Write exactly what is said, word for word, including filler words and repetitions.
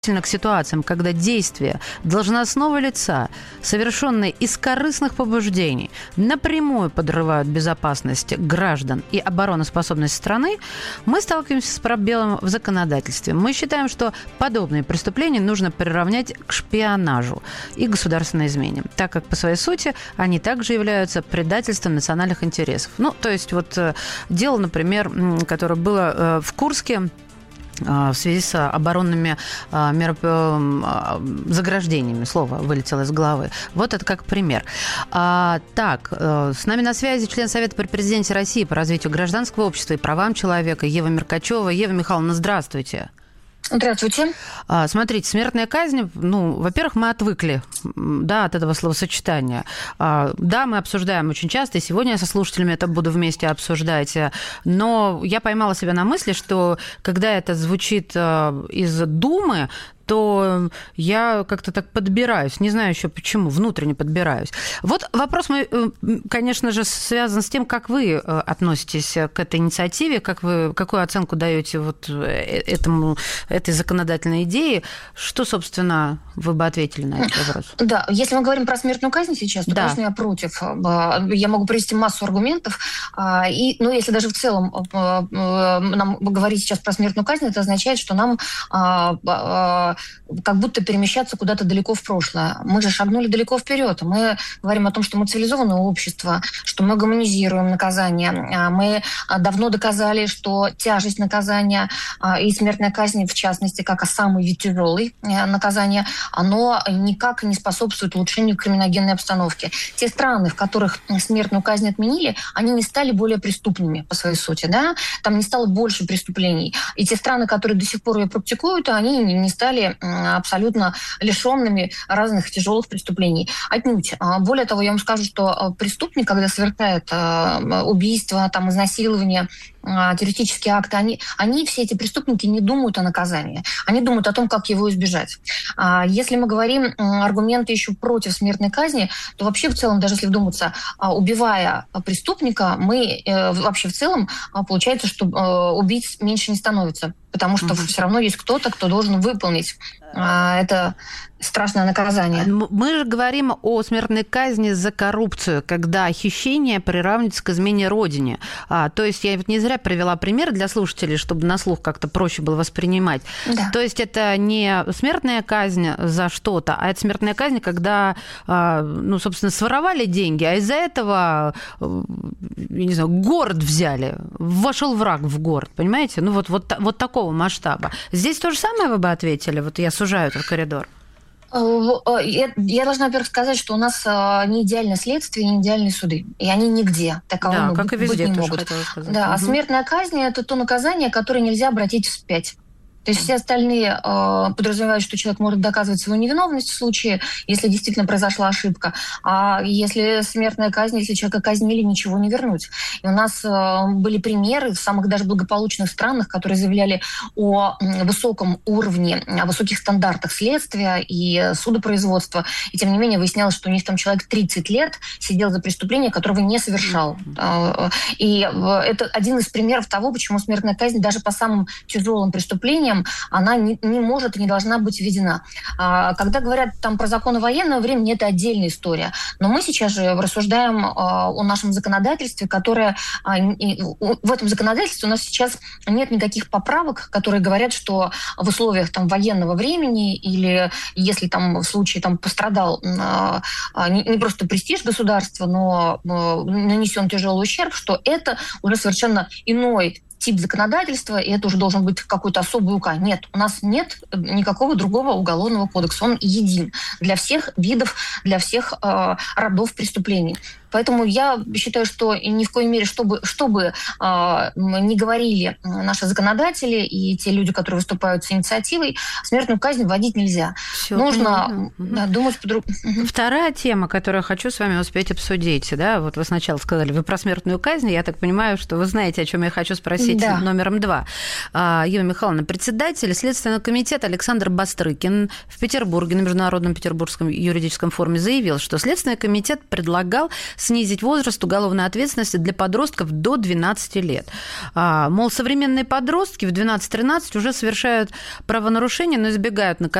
к ситуациям, когда действия должностного лица, совершенные из корыстных побуждений, напрямую подрывают безопасность граждан и обороноспособность страны, мы сталкиваемся с пробелом в законодательстве. Мы считаем, что подобные преступления нужно приравнять к шпионажу и государственной измене, так как по своей сути они также являются предательством национальных интересов. Ну, то есть вот дело, например, которое было в Курске, в связи с оборонными мероп... заграждениями. Слово вылетело из головы. Вот это как пример. А, так, с нами на связи член Совета при президенте России по развитию гражданского общества и правам человека Ева Меркачева. Ева Михайловна, здравствуйте. Здравствуйте. А, смотрите, смертная казнь, ну, во-первых, мы отвыкли, да, от этого словосочетания. А, да, мы обсуждаем очень часто, и сегодня я со слушателями это буду вместе обсуждать, но я поймала себя на мысли, что когда это звучит из Думы, то я как-то так подбираюсь. Не знаю еще почему, внутренне подбираюсь. Вот вопрос мой, конечно же, связан с тем, как вы относитесь к этой инициативе, как вы, какую оценку даете вот этому, этой законодательной идее. Что, собственно, вы бы ответили на этот вопрос? Да, если мы говорим про смертную казнь сейчас, то, да, конечно, я против. Я могу привести массу аргументов. И, ну, если даже в целом нам говорить сейчас про смертную казнь, это означает, что нам как будто перемещаться куда-то далеко в прошлое. Мы же шагнули далеко вперед. Мы говорим о том, что мы цивилизованное общество, что мы гуманизируем наказание. Мы давно доказали, что тяжесть наказания и смертная казнь, в частности, как самый вид тяжелый наказание, оно никак не способствует улучшению криминогенной обстановки. Те страны, в которых смертную казнь отменили, они не стали более преступными по своей сути. Да? Там не стало больше преступлений. И те страны, которые до сих пор ее практикуют, они не стали абсолютно лишенными разных тяжелых преступлений. Отнюдь. Более того, я вам скажу, что преступник, когда совершает убийство, там, изнасилование, террористические акты, они, они, все эти преступники, не думают о наказании. Они думают о том, как его избежать. Если мы говорим аргументы еще против смертной казни, то вообще в целом, даже если вдуматься, убивая преступника, мы вообще в целом, получается, что убийц меньше не становится. Потому что mm-hmm. все равно есть кто-то, кто должен выполнить а, это страшное наказание. Мы же говорим о смертной казни за коррупцию, когда хищение приравнивается к измене родине. А, то есть я не зря привела пример для слушателей, чтобы на слух как-то проще было воспринимать. Да. То есть это не смертная казнь за что-то, а это смертная казнь, когда, а, ну, собственно, своровали деньги, а из-за этого, я не знаю, город взяли, вошел враг в город, понимаете? Ну вот, вот, вот такого масштаба. Здесь то же самое вы бы ответили? Вот я сужаю этот коридор. Я, я должна, во-первых, сказать, что у нас не идеальное следствие, не идеальные суды. И они нигде таковыми да, как и везде, быть не могут. Да, угу. А смертная казнь – это то наказание, которое нельзя обратить вспять. То есть все остальные э, подразумевают, что человек может доказывать свою невиновность в случае, если действительно произошла ошибка. А если смертная казнь, если человека казнили, ничего не вернуть. И у нас э, были примеры в самых даже благополучных странах, которые заявляли о высоком уровне, о высоких стандартах следствия и судопроизводства. И тем не менее выяснялось, что у них там человек тридцать лет сидел за преступление, которого не совершал. И это один из примеров того, почему смертная казнь даже по самым тяжелым преступлениям она не, не может и не должна быть введена. А, когда говорят там про законы военного времени, это отдельная история. Но мы сейчас же рассуждаем а, о нашем законодательстве, которое... А, и, в этом законодательстве у нас сейчас нет никаких поправок, которые говорят, что в условиях там, военного времени или если там, в случае там, пострадал а, а, не, не просто престиж государства, но а, нанесен тяжелый ущерб, что это уже совершенно иной тип законодательства, и это уже должен быть какой-то особый УК. Нет, у нас нет никакого другого уголовного кодекса. Он един для всех видов, для всех э, родов преступлений. Поэтому я считаю, что ни в коей мере, чтобы, чтобы э, не говорили наши законодатели и те люди, которые выступают с инициативой, смертную казнь вводить нельзя. Всё, нужно да, думать по-другому. Вторая тема, которую я хочу с вами успеть обсудить. Да? Вот вы сначала сказали, вы про смертную казнь. Я так понимаю, что вы знаете, о чем я хочу спросить. Да. Номером два. Ева Михайловна, председатель Следственного комитета Александр Бастрыкин в Петербурге на Международном Петербургском юридическом форуме заявил, что Следственный комитет предлагал снизить возраст уголовной ответственности для подростков до двенадцати лет. Мол, современные подростки в двенадцать-тринадцать уже совершают правонарушения, но избегают наказания